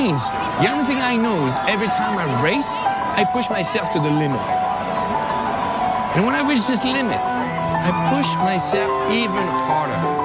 means, the only thing I know is every time I race, I push myself to the limit. And when I reach this limit, I push myself even harder.